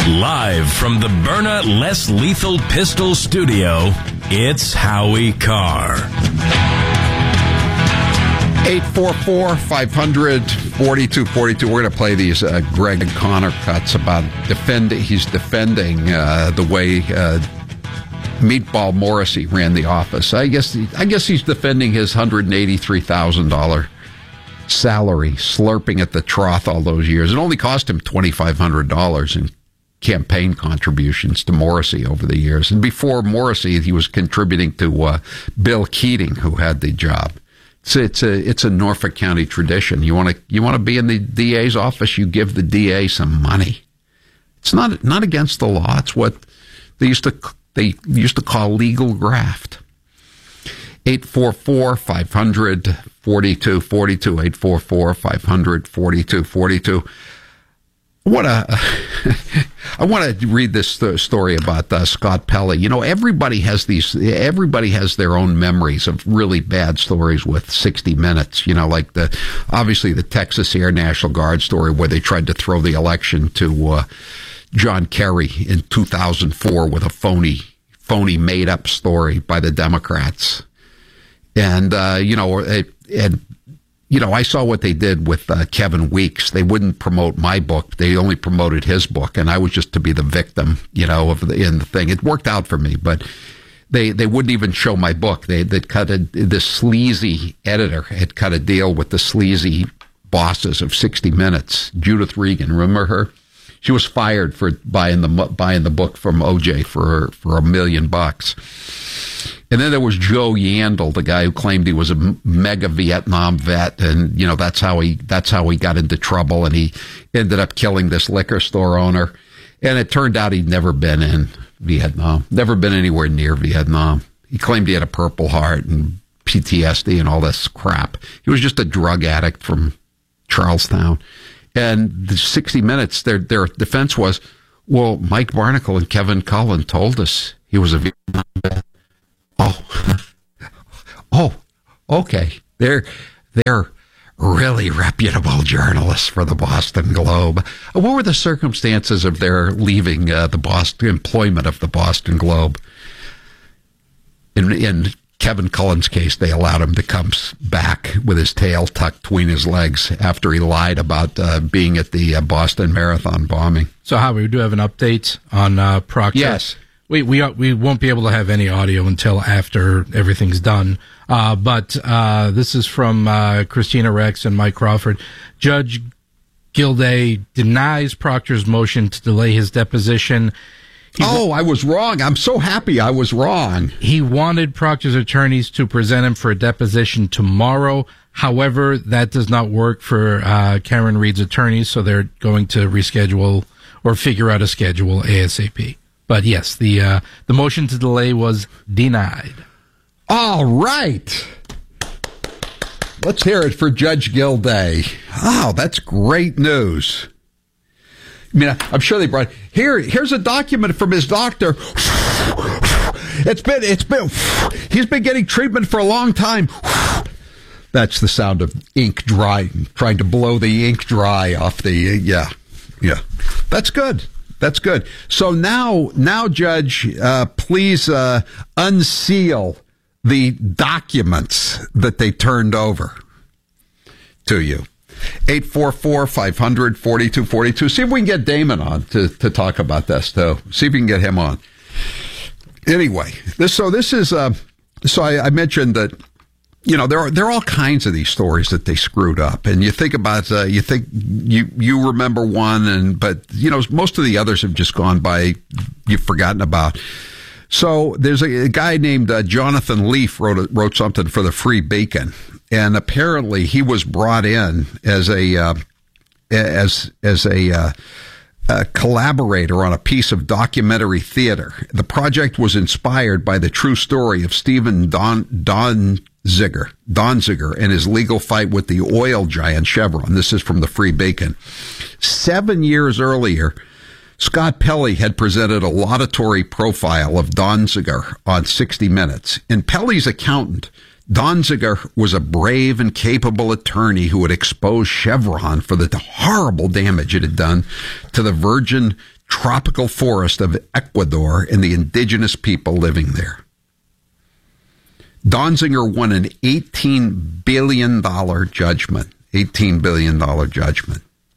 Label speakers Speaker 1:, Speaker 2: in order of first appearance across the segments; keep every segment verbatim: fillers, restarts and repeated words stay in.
Speaker 1: Live from the Byrna Less Lethal Pistol Studio, it's Howie Carr.
Speaker 2: eight four four, five hundred, forty-two forty-two. We're going to play these uh, Greg Connor cuts about defend. He's defending uh, the way uh, Meatball Morrissey ran the office. I guess he, I guess he's defending his one hundred eighty-three thousand dollars salary, slurping at the trough all those years. It only cost him twenty-five hundred dollars in campaign contributions to Morrissey over the years. And before Morrissey, he was contributing to uh, Bill Keating, who had the job. It's, it's a it's a Norfolk County tradition. You want to you want to be in the D A's office, you give the D A some money. It's not not against the law. It's what they used to they used to call legal graft. eight four four, five hundred, forty-two forty-two, eight four four, five hundred, forty-two forty-two. What a, I want to read this story about uh, Scott Pelley. You know, everybody has these, everybody has their own memories of really bad stories with sixty minutes. You know, like the, obviously the Texas Air National Guard story where they tried to throw the election to uh, John Kerry in two thousand four with a phony, phony made up story by the Democrats. And, uh, you know, it, and, you know, I saw what they did with uh, Kevin Weeks. They wouldn't promote my book. They only promoted his book, and I was just to be the victim, you know, of the, in the thing. It worked out for me, but they, they wouldn't even show my book. They they'd cut a, the sleazy editor had cut a deal with the sleazy bosses of sixty minutes. Judith Regan, remember her? She was fired for buying the buying the book from O J for for a million bucks. And then there was Joe Yandel, the guy who claimed he was a mega Vietnam vet, and you know that's how he that's how he got into trouble, and he ended up killing this liquor store owner. And it turned out he'd never been in Vietnam, never been anywhere near Vietnam. He claimed he had a Purple Heart and P T S D and all this crap. He was just a drug addict from Charlestown. And the sixty minutes, their their defense was, well, Mike Barnacle and Kevin Cullen told us he was a Vietnam vet. Oh, oh, okay. They're they're really reputable journalists for the Boston Globe. What were the circumstances of their leaving uh, the Boston employment of the Boston Globe? In in Kevin Cullen's case, they allowed him to come back with his tail tucked between his legs after he lied about uh, being at the uh, Boston Marathon bombing.
Speaker 3: So, Howie, we do have an update on uh, Proctor.
Speaker 2: Yes.
Speaker 3: We we we won't be able to have any audio until after everything's done. Uh, but uh, this is from uh, Christina Rex and Mike Crawford. Judge Gilday denies Proctor's motion to delay his deposition. He
Speaker 2: oh, I was wrong. I'm so happy I was wrong.
Speaker 3: He wanted Proctor's attorneys to present him for a deposition tomorrow. However, that does not work for uh, Karen Reed's attorneys, so they're going to reschedule or figure out a schedule ASAP. But yes, the uh, the motion to delay was denied.
Speaker 2: All right. Let's hear it for Judge Gilday. Oh, that's great news. I mean, I'm sure they brought here. Here's a document from his doctor. It's been, it's been, he's been getting treatment for a long time. That's the sound of ink drying, trying to blow the ink dry off the, yeah, yeah. That's good. That's good. So now, now, Judge, uh, please uh, unseal the documents that they turned over to you. eight four four, five hundred, forty-two forty-two. See if we can get Damon on to, to talk about this, too. See if we can get him on. Anyway, this so this is, uh, so I, I mentioned that, you know, there are there are all kinds of these stories that they screwed up, and you think about uh, you think you you remember one, and but you know most of the others have just gone by, you've forgotten about. So there's a, a guy named uh, Jonathan Leaf wrote a, wrote something for the Free Beacon, and apparently he was brought in as a uh, as as a uh, a collaborator on a piece of documentary theater. The project was inspired by the true story of Stephen Don Don. Ziger, Donziger, and his legal fight with the oil giant Chevron. This is from the Free Beacon. Seven years earlier, Scott Pelley had presented a laudatory profile of Donziger on sixty minutes. In Pelley's accountant, Donziger was a brave and capable attorney who had exposed Chevron for the horrible damage it had done to the virgin tropical forest of Ecuador and the indigenous people living there. Donziger won an eighteen billion dollars judgment. eighteen billion dollars judgment.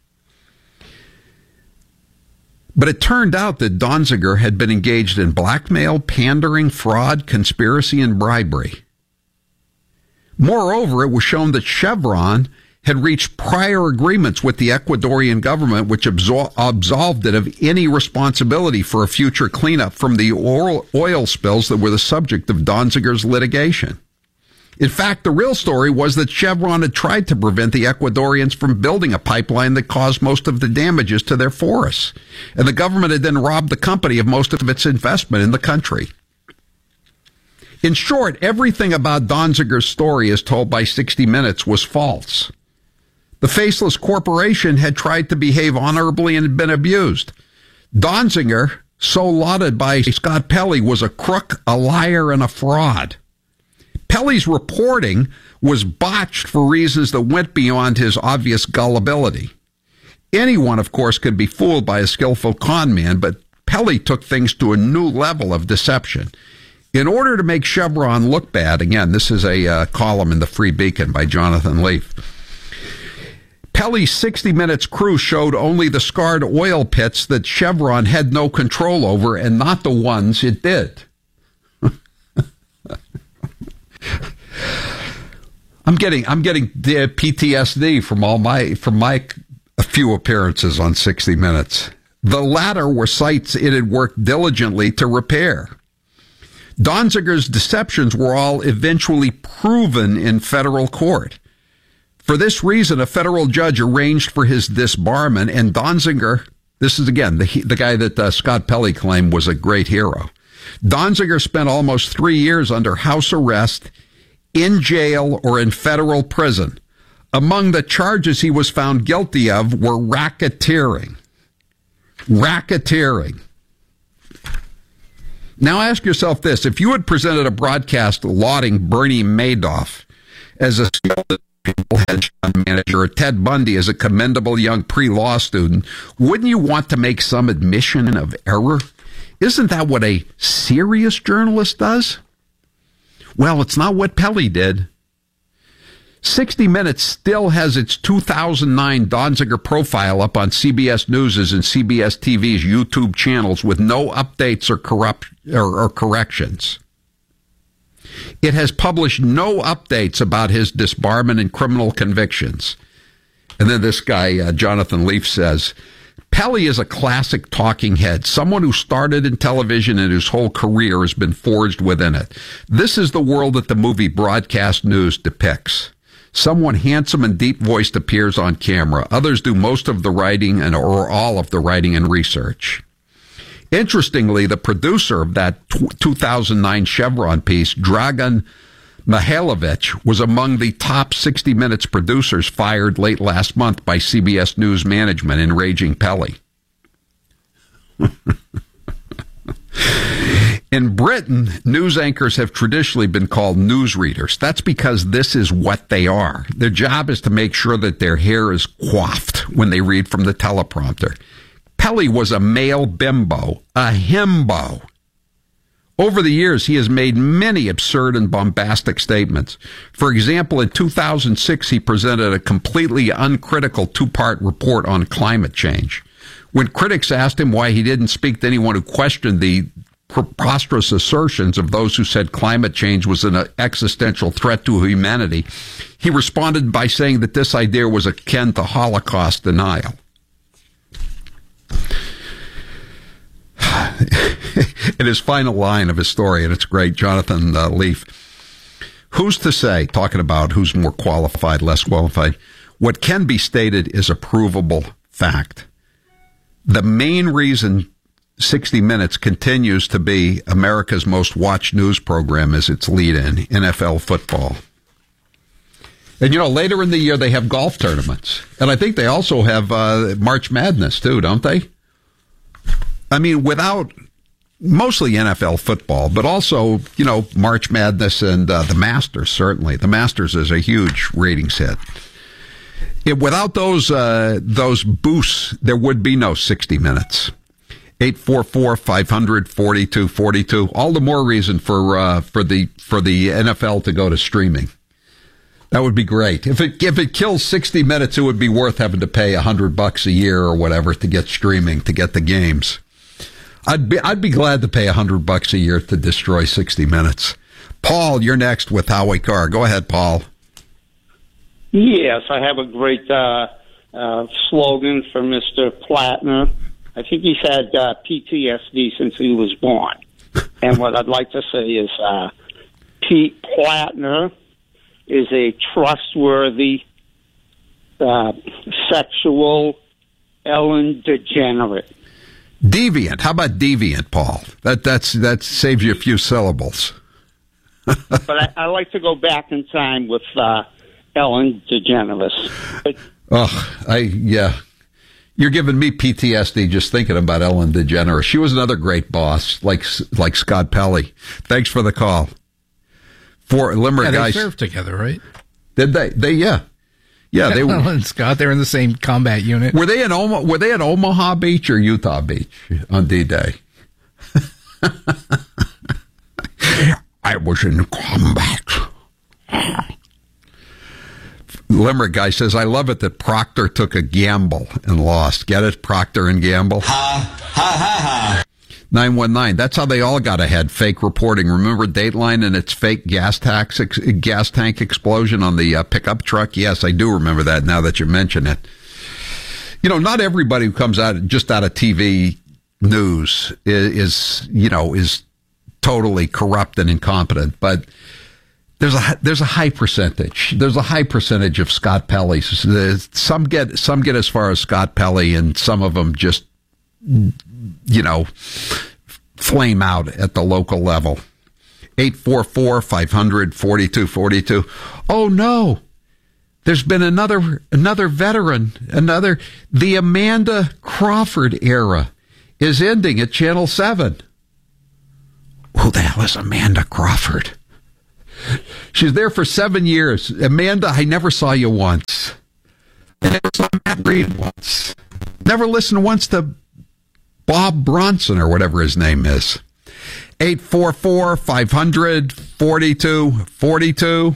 Speaker 2: But it turned out that Donziger had been engaged in blackmail, pandering, fraud, conspiracy, and bribery. Moreover, it was shown that Chevron had reached prior agreements with the Ecuadorian government which absol- absolved it of any responsibility for a future cleanup from the oil, oil spills that were the subject of Donziger's litigation. In fact, the real story was that Chevron had tried to prevent the Ecuadorians from building a pipeline that caused most of the damages to their forests, and the government had then robbed the company of most of its investment in the country. In short, everything about Donziger's story as told by sixty minutes was false. The faceless corporation had tried to behave honorably and had been abused. Donziger, so lauded by Scott Pelley, was a crook, a liar, and a fraud. Pelley's reporting was botched for reasons that went beyond his obvious gullibility. Anyone, of course, could be fooled by a skillful con man, but Pelley took things to a new level of deception. In order to make Chevron look bad, again, this is a uh, column in the Free Beacon by Jonathan Leaf, Pelley's sixty minutes crew showed only the scarred oil pits that Chevron had no control over and not the ones it did. I'm getting I'm getting P T S D from all my from my few appearances on sixty minutes. The latter were sites it had worked diligently to repair. Donziger's deceptions were all eventually proven in federal court. For this reason, a federal judge arranged for his disbarment, and Donziger, this is again the the guy that uh, Scott Pelley claimed was a great hero. Donziger spent almost three years under house arrest, in jail, or in federal prison. Among the charges he was found guilty of were racketeering. Racketeering. Now ask yourself this. If you had presented a broadcast lauding Bernie Madoff as a skilled hedge fund manager or Ted Bundy as a commendable young pre-law student, wouldn't you want to make some admission of error? Isn't that what a serious journalist does? Well, it's not what Pelley did. sixty minutes still has its two thousand nine Donziger profile up on C B S News' and C B S T V's YouTube channels with no updates or corrupt or, or corrections. It has published no updates about his disbarment and criminal convictions. And then this guy, uh, Jonathan Leaf, says, Pelley is a classic talking head, someone who started in television and whose whole career has been forged within it. This is the world that the movie Broadcast News depicts. Someone handsome and deep-voiced appears on camera. Others do most of the writing and or all of the writing and research. Interestingly, the producer of that two thousand nine Chevron piece, Dragan Mihailovich, was among the top sixty minutes producers fired late last month by C B S News management, enraging Pelley. In Britain, news anchors have traditionally been called newsreaders. That's because this is what they are. Their job is to make sure that their hair is coiffed when they read from the teleprompter. Pelley was a male bimbo, a himbo. Over the years, he has made many absurd and bombastic statements. For example, in two thousand six, he presented a completely uncritical two-part report on climate change. When critics asked him why he didn't speak to anyone who questioned the preposterous assertions of those who said climate change was an existential threat to humanity, he responded by saying that this idea was akin to Holocaust denial. In his final line of his story, and it's great, Jonathan uh, Leaf, who's to say, talking about who's more qualified, less qualified, what can be stated is a provable fact. The main reason sixty minutes continues to be America's most watched news program is its lead-in, N F L football. And, you know, later in the year, they have golf tournaments. And I think they also have uh, March Madness, too, don't they? I mean, without mostly N F L football, but also, you know, March Madness and uh, the Masters, certainly. The Masters is a huge ratings hit. It, without those uh, those boosts, there would be no sixty minutes. eight four four, five hundred, forty-two forty-two. All the more reason for uh, for the for the N F L to go to streaming. That would be great. If it if it kills sixty minutes, it would be worth having to pay a hundred bucks a year or whatever to get streaming, to get the games. I'd be I'd be glad to pay a hundred bucks a year to destroy sixty minutes. Paul, you're next with Howie Carr. Go ahead, Paul.
Speaker 4: Yes, I have a great uh, uh, slogan for Mister Plattner. I think he's had uh, P T S D since he was born. And what I'd like to say is uh, Pete Plattner is a trustworthy uh, sexual Ellen DeGenerate.
Speaker 2: Deviant. How about deviant, Paul? That that's that saves you a few syllables.
Speaker 4: But I, I like to go back in time with uh, Ellen DeGeneres.
Speaker 2: Oh, I yeah. You're giving me P T S D just thinking about Ellen DeGeneres. She was another great boss, like like Scott Pelley. Thanks for the call. For Limerick
Speaker 3: yeah, they
Speaker 2: guys
Speaker 3: served together, right?
Speaker 2: Did they? They yeah, yeah. They were.
Speaker 3: Ellen and Scott. They were in the same combat unit.
Speaker 2: Were they in Omaha? Were they at Omaha Beach or Utah Beach on D-Day? I was in combat. Limerick guy says, I love it that Procter took a gamble and lost. Get it? Procter and Gamble?
Speaker 5: Ha, ha, ha, ha.
Speaker 2: nine one nine. That's how they all got ahead. Fake reporting. Remember Dateline and its fake gas tax, ex- gas tank explosion on the uh, pickup truck? Yes, I do remember that now that you mention it. You know, not everybody who comes out just out of T V news is, is you know, is totally corrupt and incompetent, but there's a there's a high percentage. There's a high percentage of Scott Pelley's. Some get some get as far as Scott Pelley, and some of them just, you know, flame out at the local level. eight four four, five hundred, forty-two forty-two. Oh no. There's been another another veteran, another the Amanda Crawford era is ending at Channel seven. Who the hell is Amanda Crawford? She's there for seven years. Amanda, I never saw you once. I never saw Matt Reed once. Never listened once to Bob Bronson or whatever his name is. eight four four, five hundred, forty-two forty-two.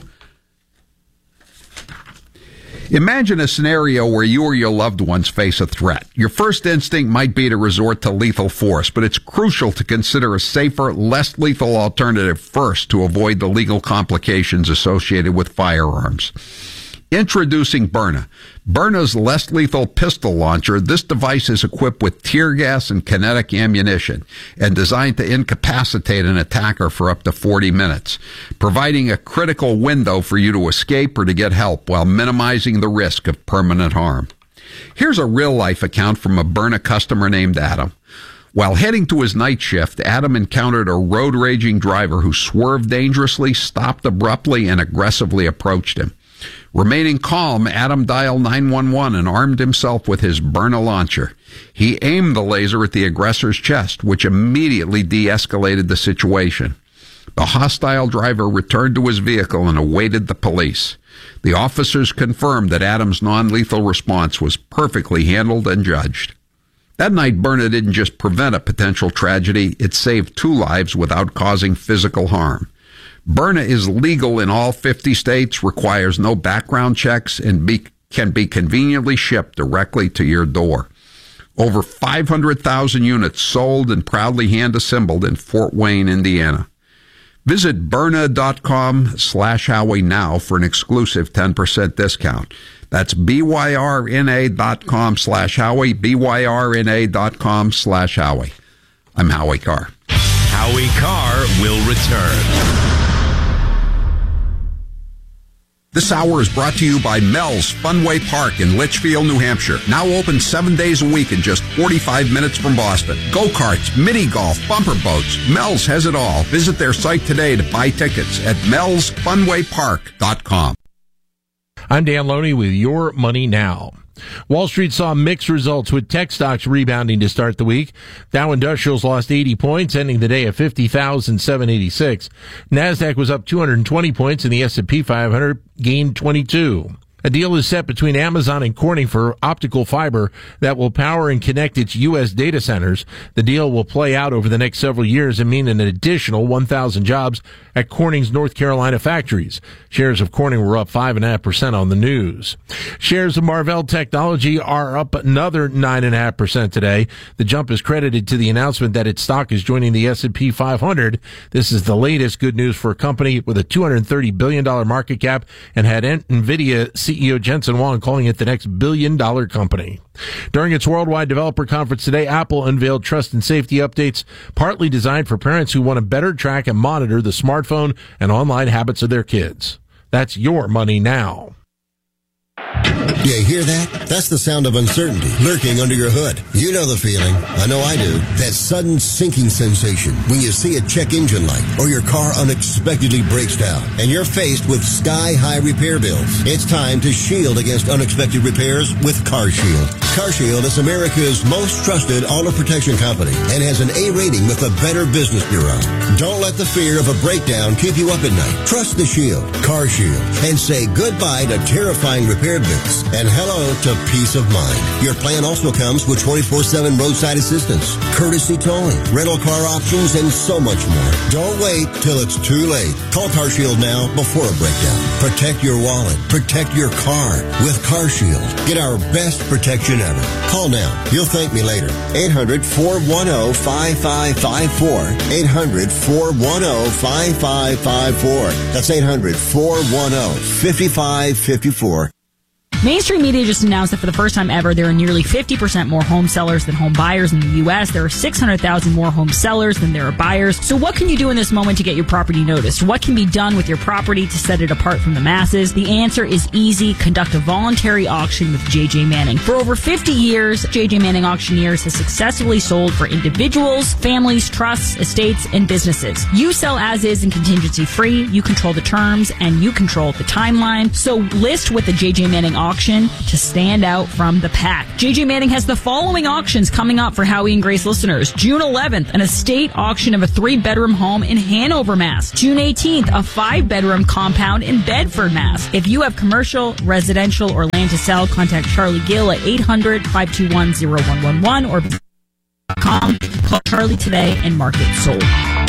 Speaker 2: Imagine a scenario where you or your loved ones face a threat. Your first instinct might be to resort to lethal force, but it's crucial to consider a safer, less lethal alternative first to avoid the legal complications associated with firearms. Introducing Byrna. Byrna's less lethal pistol launcher. This device is equipped with tear gas and kinetic ammunition and designed to incapacitate an attacker for up to forty minutes, providing a critical window for you to escape or to get help while minimizing the risk of permanent harm. Here's a real-life account from a Byrna customer named Adam. While heading to his night shift, Adam encountered a road-raging driver who swerved dangerously, stopped abruptly, and aggressively approached him. Remaining calm, Adam dialed nine one one and armed himself with his Byrna launcher. He aimed the laser at the aggressor's chest, which immediately de-escalated the situation. The hostile driver returned to his vehicle and awaited the police. The officers confirmed that Adam's non-lethal response was perfectly handled and judged. That night, Byrna didn't just prevent a potential tragedy, it saved two lives without causing physical harm. Byrna is legal in all fifty states, requires no background checks, and be, can be conveniently shipped directly to your door. Over five hundred thousand units sold and proudly hand-assembled in Fort Wayne, Indiana. Visit Byrna.com slash Howie now for an exclusive ten percent discount. That's B-Y-R-N-A.com slash Howie, B-Y-R-N-A.com slash Howie. I'm Howie Carr.
Speaker 1: Howie Carr will return.
Speaker 2: This hour is brought to you by Mel's Funway Park in Litchfield, New Hampshire. Now open seven days a week in just forty-five minutes from Boston. Go-karts, mini-golf, bumper boats. Mel's has it all. Visit their site today to buy tickets at mels funway park dot com.
Speaker 6: I'm Dan Loney with Your Money Now. Wall Street saw mixed results with tech stocks rebounding to start the week. Dow Industrials lost eighty points, ending the day at fifty thousand seven hundred eighty-six. NASDAQ was up two hundred twenty points and the S and P five hundred gained twenty-two. A deal is set between Amazon and Corning for optical fiber that will power and connect its U S data centers. The deal will play out over the next several years and mean an additional one thousand jobs at Corning's North Carolina factories. Shares of Corning were up five point five percent on the news. Shares of Marvell Technology are up another nine point five percent today. The jump is credited to the announcement that its stock is joining the S and P five hundred. This is the latest good news for a company with a two hundred thirty billion dollars market cap and had NVIDIA C E O Jensen Huang calling it the next billion-dollar company. During its Worldwide Developer Conference today, Apple unveiled trust and safety updates, partly designed for parents who want to better track and monitor the smartphone and online habits of their kids. That's your money now.
Speaker 7: You hear that? That's the sound of uncertainty lurking under your hood. You know the feeling. I know I do. That sudden sinking sensation when you see a check engine light or your car unexpectedly breaks down and you're faced with sky-high repair bills. It's time to shield against unexpected repairs with CarShield. CarShield is America's most trusted auto protection company and has an A rating with the Better Business Bureau. Don't let the fear of a breakdown keep you up at night. Trust the Shield, CarShield, and say goodbye to terrifying repair bills and hello to peace of mind. Your plan also comes with twenty-four seven roadside assistance, courtesy towing, rental car options, and so much more. Don't wait till it's too late. Call CarShield now before a breakdown. Protect your wallet. Protect your car with CarShield. Get our best protection ever. Call now. You'll thank me later. eight hundred, four one zero, five five five four. eight hundred, four one zero, five five five four. That's eight hundred, four one zero, five five five four.
Speaker 8: Mainstream media just announced that for the first time ever, there are nearly fifty percent more home sellers than home buyers in the U S. There are six hundred thousand more home sellers than there are buyers. So what can you do in this moment to get your property noticed? What can be done with your property to set it apart from the masses? The answer is easy. Conduct a voluntary auction with J J Manning. For over fifty years, J J Manning Auctioneers has successfully sold for individuals, families, trusts, estates, and businesses. You sell as is and contingency free. You control the terms and you control the timeline. So list with the J J Manning Auction to stand out from the pack. J J Manning has the following auctions coming up for Howie and Grace listeners. June eleventh, an estate auction of a three-bedroom home in Hanover, Mass. June eighteenth, a five-bedroom compound in Bedford, Mass. If you have commercial, residential, or land to sell, contact Charlie Gill at eight hundred, five two one, zero one one one or visit com. Call Charlie today and mark it sold.